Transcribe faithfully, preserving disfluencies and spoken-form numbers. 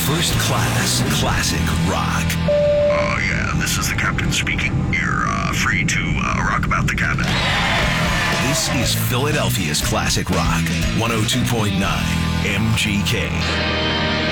First Class Classic Rock. Oh, yeah, this is the captain speaking. You're uh, free to uh, rock about the cabin. This is Philadelphia's Classic Rock, one oh two point nine M G K.